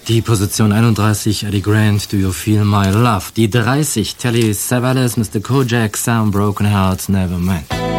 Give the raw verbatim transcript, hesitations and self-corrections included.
Die Position einunddreißig, Eddie Grant, Do You Feel My Love. Die dreißig, Telly Savalas, Mister Kojak, Sound Broken Hearts, Never Mind.